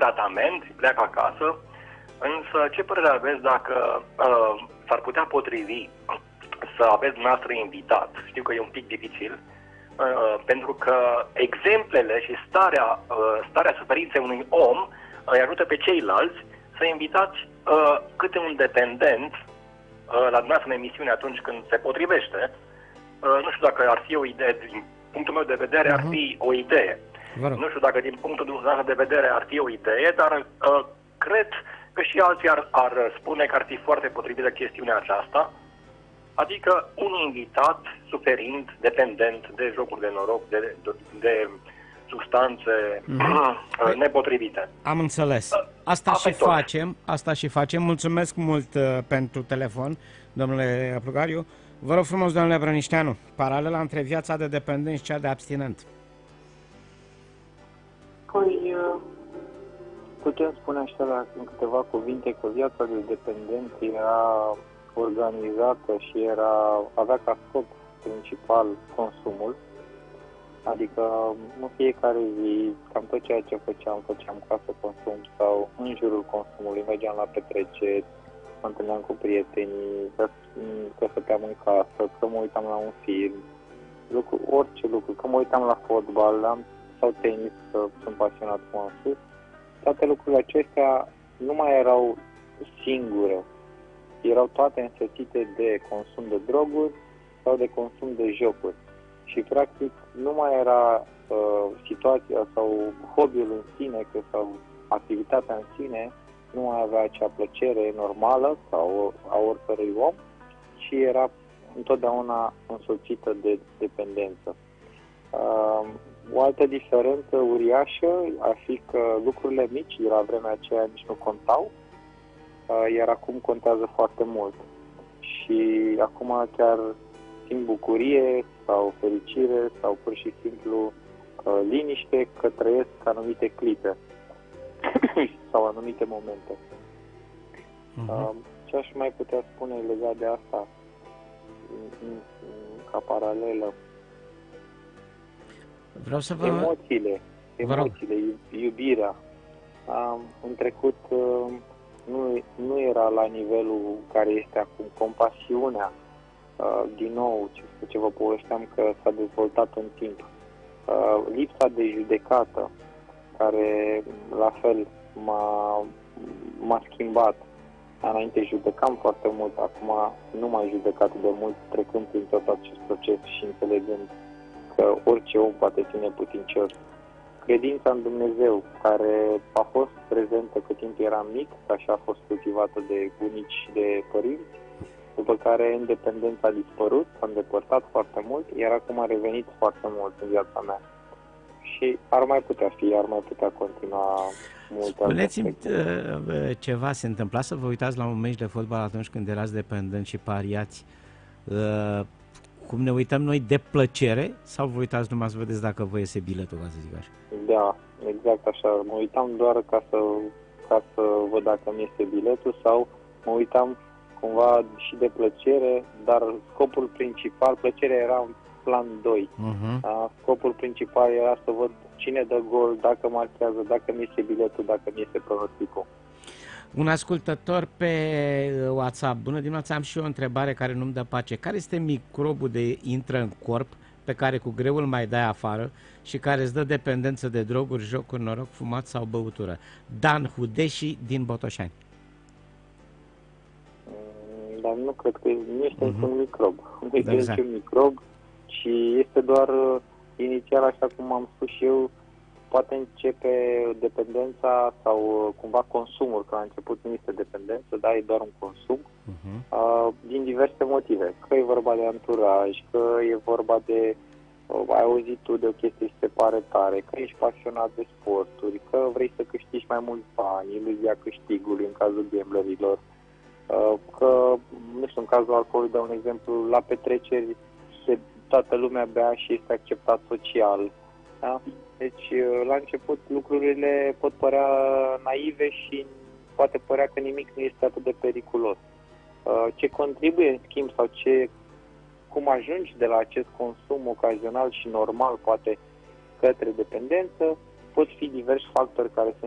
tratament, pleacă acasă, însă ce părere aveți dacă s-ar putea potrivi să aveți dumneavoastră invitat? Știu că e un pic dificil, pentru că exemplele și starea suferinței unui om îi ajută pe ceilalți să invitați câte un dependent la dumneavoastră în emisiune atunci când se potrivește. Nu știu dacă ar fi o idee, din punctul meu de vedere ar fi o idee. Nu știu dacă din punctul dumneavoastră de vedere ar fi o idee, dar cred că și alții ar spune că ar fi foarte potrivită chestiunea aceasta, adică un invitat suferind, dependent de jocuri de noroc, de substanțe nepotrivite. Am înțeles. Asta și facem. Mulțumesc mult pentru telefon, domnule Plugariu. Vă rog frumos, domnule Brănișteanu, paralela între viața de dependent și cea de abstinent. Păi, putem spune așa în câteva cuvinte că viața de dependent era organizată și avea ca scop principal consumul. Adică în fiecare zi, cam tot ceea ce făceam ca să consum sau în jurul consumului, mergeam la petreceri, mă întâlneam cu prietenii, că stăteam în casă, că mă uitam la un film, orice lucru, că mă uitam la fotbal sau tenis, că sunt pasionat, cum am spus. Toate lucrurile acestea nu mai erau singure, erau toate însoțite de consum de droguri sau de consum de jocuri. Și practic nu mai era situația sau hobby-ul în sine sau activitatea în sine, nu mai avea acea plăcere normală sau a oricărui om, ci era întotdeauna însoțită de dependență. O altă diferență uriașă ar fi că lucrurile mici de la vremea aceea nici nu contau, iar acum contează foarte mult. Și acum chiar simt bucurie sau fericire sau pur și simplu liniște că trăiesc anumite clipe sau anumite momente. Ce aș mai putea spune legat de asta ca paralelă? Vreau să vă... Emoțiile, iubirea. În trecut nu era la nivelul care este acum. Compasiunea, din nou, ce vă povesteam că s-a dezvoltat în timp. Lipsa de judecată, care la fel m-a schimbat. Înainte judecam foarte mult, acum nu mai judec atât de mult, trecând prin tot acest proces și înțelegând că orice om poate ține putincios. Credința în Dumnezeu, care a fost prezentă cât timp eram mic, așa a fost cultivată de bunici și de părinți, după care independența a dispărut, s-a îndepărtat foarte mult, iar acum a revenit foarte mult în viața mea. Și ar mai putea continua mult. Spuneți-mi ceva, se întâmpla să vă uitați la un meci de fotbal atunci când erați dependent și pariați, cum ne uităm noi, de plăcere, sau vă uitați numai să vedeți dacă vă iese biletul, ca să zic așa? Da, exact așa. Mă uitam doar ca să văd dacă mi este biletul sau mă uitam cumva și de plăcere, dar scopul principal, plăcerea era în plan 2. Scopul principal era să văd cine dă gol, dacă marchează, dacă mi este biletul, dacă mi este pronosticul. Un ascultător pe WhatsApp: bună dimineața, am și eu o întrebare care nu-mi dă pace. Care este microbul de intră în corp pe care cu greu îl mai dai afară și care îți dă dependență de droguri, jocuri, noroc, fumat sau băutură? Dan Hudeși din Botoșani. Dar nu cred că nu este un microb. Nu este un microb, ci este doar inițial, așa cum am spus și eu, poate începe dependența sau cumva consumul, că la început nu este dependență, dar e doar un consum, din diverse motive. Că e vorba de anturaj, că e vorba de, ai auzit tu de o chestie și te pare tare, că ești pasionat de sporturi, că vrei să câștigi mai mulți bani, iluzia câștigului în cazul gamblerilor, că, nu știu, în cazul alcoolului, dau un exemplu, la petreceri toată lumea bea și este acceptat social. Da? Deci, la început, lucrurile pot părea naive și poate părea că nimic nu este atât de periculos. Ce contribuie, în schimb, sau cum ajungi de la acest consum ocazional și normal, poate, către dependență, pot fi diversi factori care sunt